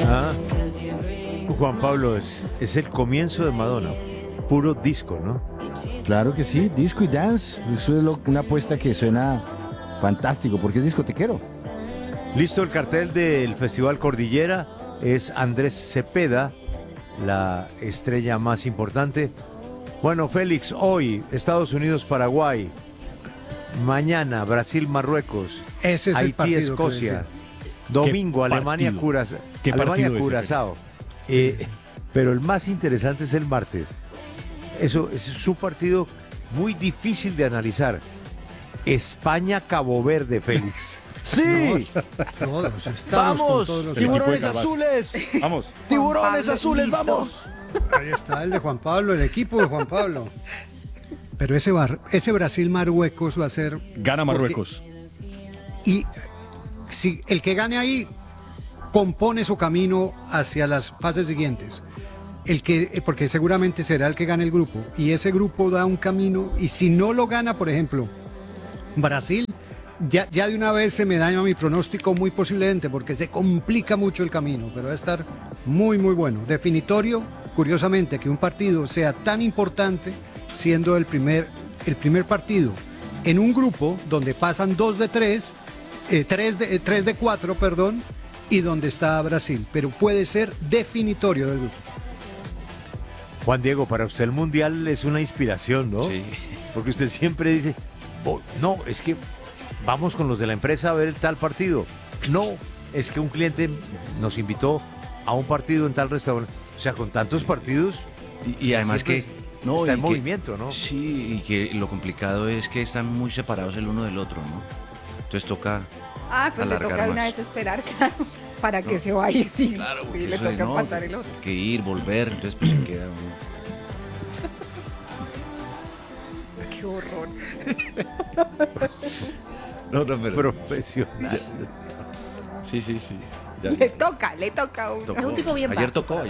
Ah, Juan Pablo, es el comienzo de Madonna. Puro disco, ¿no? Claro que sí, disco y dance. Eso es una apuesta que suena fantástico porque es discotequero. Listo el cartel del Festival Cordillera. Es Andrés Cepeda, la estrella más importante. Bueno, Félix, hoy Estados Unidos-Paraguay. Mañana Brasil-Marruecos. Ese es el partido que Haití-Escocia. decía. Domingo ¿Qué Alemania-Curazao. ¿Qué partido ese, Alemania-Curazao. Pero el más interesante es el martes. Eso es un partido muy difícil de analizar. España-Cabo Verde, Félix. ¡Sí! Todos, estamos ¡Vamos! con todos los ¡Tiburones equipo de azules! Vamos. ¡Tiburones Pablo, azules, listo. vamos! Ahí está el de Juan Pablo, el equipo de Juan Pablo. Pero ese Brasil-Marruecos va a ser... Gana Marruecos. Y si el que gane ahí compone su camino hacia las fases siguientes. Porque seguramente será el que gane el grupo. Y ese grupo da un camino. Y si no lo gana, por ejemplo, Brasil, ya de una vez se me daña mi pronóstico muy posiblemente, porque se complica mucho el camino. Pero va a estar muy, muy bueno. Definitorio, curiosamente, que un partido sea tan importante, siendo el primer partido en un grupo donde pasan 2 de 3, 3 de 4, perdón, y donde está Brasil, pero puede ser definitorio del grupo. Juan Diego, para usted el Mundial es una inspiración, ¿no? Sí. Porque usted siempre dice, "Oh, no, es que vamos con los de la empresa a ver el tal partido. No, es que un cliente nos invitó a un partido en tal restaurante. O sea, con tantos partidos... Y además siempre que... está en y que- movimiento, ¿no? Sí, y que lo complicado es que están muy separados el uno del otro, ¿no? Entonces toca... Ah, pues le alargar toca de una más. vez esperar, claro, para que se vaya. Sí, Claro, sí, porque le eso de, toca no, empatar el otro. que ir, volver, entonces pues se queda uno. Qué horror. No, pero... Profesional. Sí, sí, sí. Ya Le toca a uno. tocó. Es un tipo bien Ayer básico. tocó.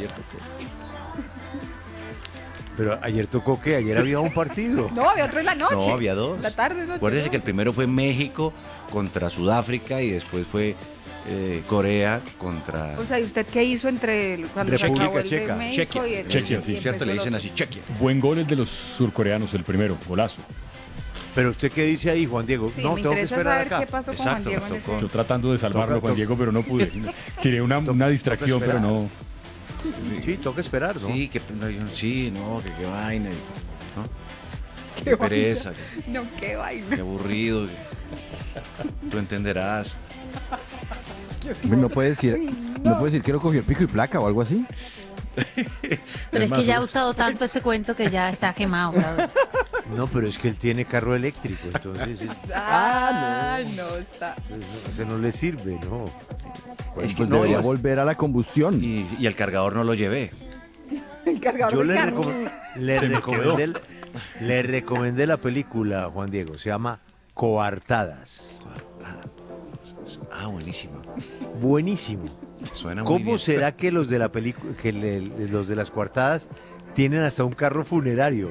Pero ayer tocó que ayer había un partido. No, había otro en la noche. No, había dos. La tarde, noche. Acuérdese ¿no? que el primero fue México contra Sudáfrica y después fue Corea contra... O sea, ¿y usted qué hizo cuando se República acabó el de Checa. México Chequia. y el Chequia, y sí. empezó ¿Cierto? Le el dicen otro? así, Chequia. Buen gol el de los surcoreanos, el primero, golazo. Pero usted qué dice ahí, Juan Diego. Sí, no, me tengo que interesa esperar saber acá. qué pasó con Exacto, Juan Diego en me ese... tocó. Yo tratando de salvarlo, Toca- Juan Diego, pero no pude. Tiré una distracción, pero esperar. no. Sí, toca esperar, ¿no? Sí, que qué vaina. ¿No? Qué pereza, No, qué vaina. qué aburrido. Tú entenderás. No puede decir, no puede decir que lo cogió el pico y placa o algo así. Pero es que ya ha usado tanto ese cuento que ya está quemado. ¿verdad? No, pero es que él tiene carro eléctrico, entonces No, está. se no le sirve, ¿no? Pues que no, debería es- volver a la combustión. Y el cargador no lo llevé. El cargador Yo del le, carro. Se me le recomendé la película, Juan Diego, se llama Coartadas. Ah, buenísimo. Buenísimo. Suena muy ¿Cómo bien. será que los de la película, los de las coartadas tienen hasta un carro funerario?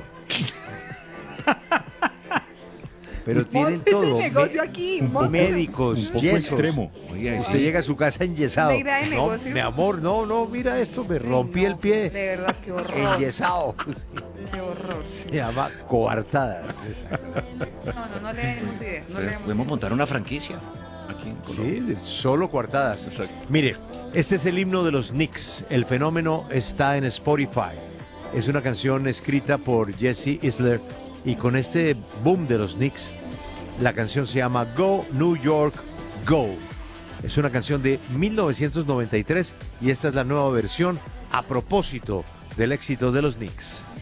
Pero tienen Monte todo. ese negocio aquí. Médicos, Un poco yesos. extremo. Oiga, Usted sí. llega a su casa enyesado. Una idea de No, negocio. mi amor, no, mira esto, me rompí No, el pie. De verdad, qué horror. Enyesado. Qué horror. Se llama coartadas. No le demos idea. No le demos Podemos montar una franquicia aquí en Colombia. Sí, solo coartadas. Mire, este es el himno de los Knicks. El fenómeno está en Spotify. Es una canción escrita por Jesse Isler y con este boom de los Knicks, la canción se llama Go New York Go. Es una canción de 1993 y esta es la nueva versión a propósito del éxito de los Knicks.